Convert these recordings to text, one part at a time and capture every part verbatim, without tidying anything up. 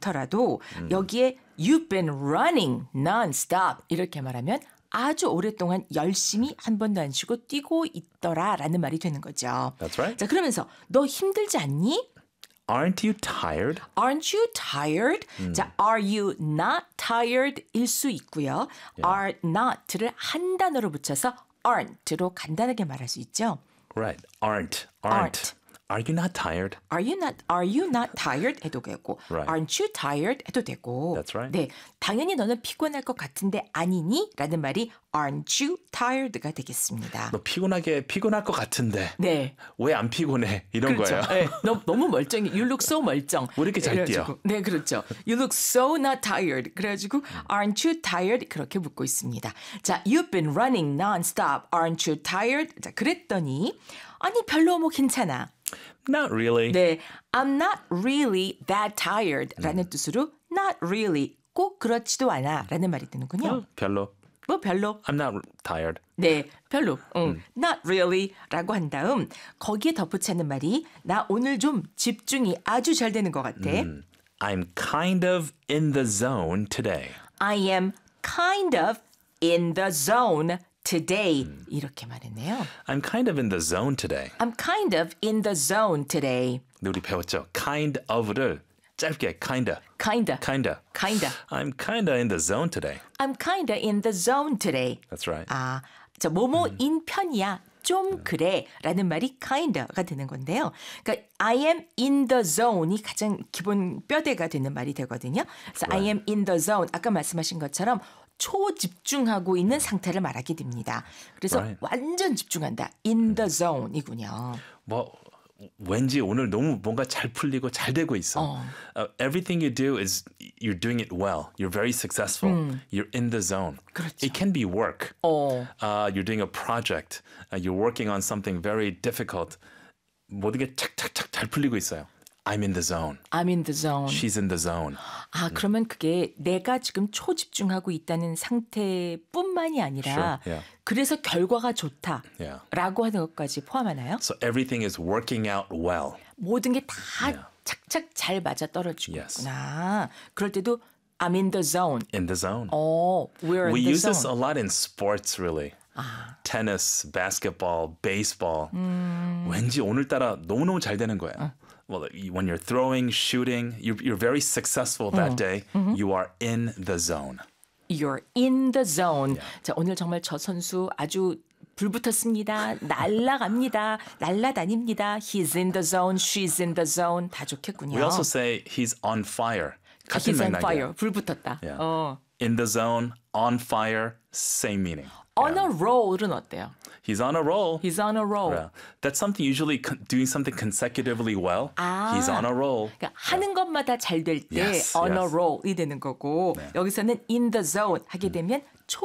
않더라도 음. 여기에 You've been running non-stop 이렇게 말하면 아주 오랫동안 열심히 한 번도 안 쉬고 뛰고 있더라라는 말이 되는 거죠. That's right. 자, 그러면서 너 힘들지 않니? Aren't you tired? Aren't you tired? 음. 자, are you not tired? 일 수 있고요. Yeah. are not를 한 단어로 붙여서 aren't로 간단하게 말할 수 있죠. Right. Aren't. Aren't. aren't. Are you not tired? Are you not Are you not tired? 해도 되고, right. Aren't you tired? 해도 되고. That's right. 네, 당연히 너는 피곤할 것 같은데 아니니? 라는 말이 Aren't you tired가 되겠습니다. 너 피곤하게 피곤할 것 같은데. 네. 왜 안 피곤해? 이런 그렇죠. 거예요. 네, 너무, 너무 멀쩡해. You look so 멀쩡. 왜 이렇게 잘 뛰어? 네, 그렇죠. You look so not tired. 그래가지고 Aren't you tired? 그렇게 묻고 있습니다. 자, You've been running non-stop. Aren't you tired? 자, 그랬더니 아니 별로 뭐 괜찮아. Not really. 네, I'm not really that tired라는 음. 뜻으로 not really 꼭 그렇지도 않아라는 말이 되는군요. 어, 별로. 뭐 별로. I'm not tired. 네, 별로. 응. 음. Not really라고 한 다음 거기에 덧붙이는 말이 나 오늘 좀 집중이 아주 잘 되는 것 같아. 음, I'm kind of in the zone today. I am kind of in the zone today. 음. 이렇게 말했네요. I'm kind of in the zone today. I'm kind of in the zone today. 네, 우리 배웠죠. kind of를 짧게 kinda. kinda. kinda. kinda. I'm kinda in the zone today. I'm kinda in the zone today. That's right. 아, 자, 뭐뭐인 편이야. 좀 그래 라는 말이 kinda가 되는 건데요. 그러니까 I am in the zone이 가장 기본 뼈대가 되는 말이 되거든요. 그래서 right. I am in the zone. 아까 말씀하신 것처럼 초집중하고 있는 상태를 말하게 됩니다. 그래서 right. 완전 집중한다. in the zone이군요. 뭐 왠지 오늘 너무 뭔가 잘 풀리고 잘 되고 있어. 어. Uh, everything you do is you're doing it well. You're very successful. 음. You're in the zone. 그렇죠. It can be work. 어. Uh, you're doing a project. Uh, you're working on something very difficult. 모든 게 착착착 잘 풀리고 있어요. I'm in the zone. I'm in the zone. She's in the zone. 아, 그러면 그게 내가 지금 초집중하고 있다는 상태뿐만이 아니라 Sure, yeah. 그래서 결과가 좋다라고 Yeah. 하는 것까지 포함하나요? So everything is working out well. 모든 게 다 Yeah. 착착 잘 맞아 떨어지고 Yes. 있구나. 그럴 때도 I'm in the zone. In the zone. 어, we're We in the use zone. this a lot in sports, really. 아. Tennis, basketball, baseball. 음. 왠지 오늘따라 너무너무 잘 되는 거야. 어. Well, when you're throwing, shooting, you're, you're very successful that 음. day. 음흠. You are in the zone. You're in the zone. Yeah. 자, 오늘 정말 저 선수 아주 불붙었습니다. 날아갑니다. 날아다닙니다. He's in the zone. She's in the zone. 다 좋겠군요. We also say he's on fire. 같은 He's on 맥락이야. fire. 불붙었다. Yeah. 어. In the zone, on fire, same meaning. On Yeah. a roll은 어때요? He's on a roll. He's on a roll. Yeah. That's something usually con- doing something consecutively well. 아, He's on a roll. 그러니까 하는 것마다 잘 될 때 Yes, on a yes. roll이 되는 거고 네. 여기서는 in the zone 하게 되면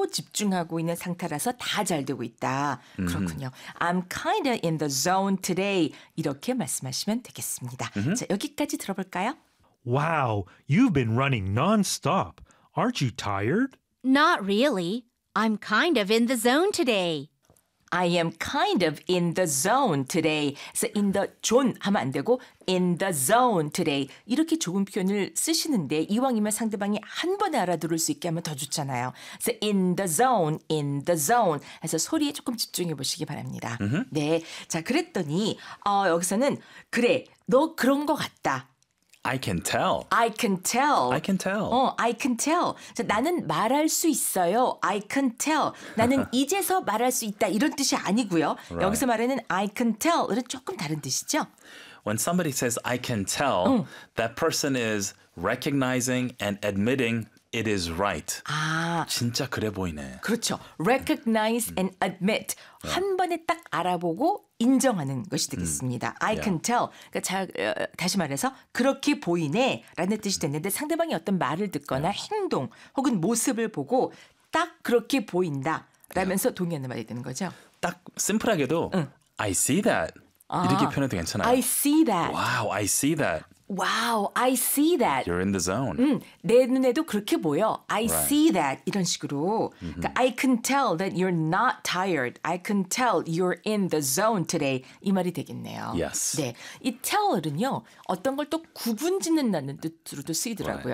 초집중하고 있는 상태라서 다 잘 되고 있다. 그렇군요. I'm kind of in the zone today. 이렇게 말씀하시면 되겠습니다. 자, 여기까지 들어볼까요? Wow, you've been running non-stop. Aren't you tired? Not really. I'm kind of in the zone today. I am kind of in the zone today. 그래서 in the zone 하면 안 되고 in the zone today. 이렇게 좋은 표현을 쓰시는데 이왕이면 상대방이 한 번에 알아들을 수 있게 하면 더 좋잖아요. 그래서 in the zone, in the zone. 해서 소리에 조금 집중해 보시기 바랍니다. Mm-hmm. 네, 자 그랬더니 어, 여기서는 그래, 너 그런 거 같다. I can tell. I can tell. I can tell. 어, I can tell. 자, 나는 말할 수 있어요. I can tell. 나는 이제서 말할 수 있다. 이런 뜻이 아니고요. Right. 여기서 말하는 I can tell은 조금 다른 뜻이죠. When somebody says I can tell, 응. that person is recognizing and admitting it is right. 아, 진짜 그래 보이네. 그렇죠. Recognize and admit. 한 번에 딱 알아보고 인정하는 것이 되겠습니다. I can tell. 그러니까 자, 어, 다시 말해서 그렇게 보이네 라는 뜻이 됐는데 상대방이 어떤 말을 듣거나 행동 혹은 모습을 보고 딱 그렇게 보인다 라면서 동의하는 말이 되는 거죠. 딱 심플하게도 응. I see that. 이렇게 표현해도 괜찮아요. I see that. Wow, I see that. Wow, I see that. You're in the zone. 음, 내 눈에도 그렇게 보여. I Right. see that. 이런 식으로. Mm-hmm. 그러니까 I can tell that you're not tired. I can tell you're in the zone today. 이 말이 되겠네요. Yes. 네, 이 tell은요. 어떤 걸 또 구분짓는다는 뜻으로도 쓰이더라고요.